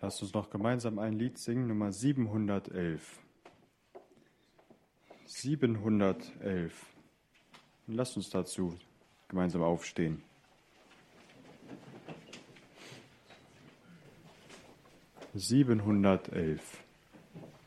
Lasst uns noch gemeinsam ein Lied singen, Nummer 711. 711. Und lasst uns dazu gemeinsam aufstehen. 711.